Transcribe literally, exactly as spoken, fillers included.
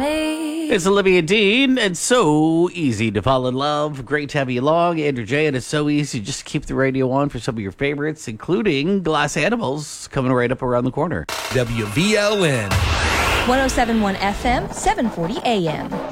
me. It's Olivia Dean. It's so easy to fall in love. Great to have you along, Andrew J. And it's so easy just to keep the radio on for some of your favorites, including Glass Animals, coming right up around the corner. W V L N. one oh seven point one F M, seven forty A M.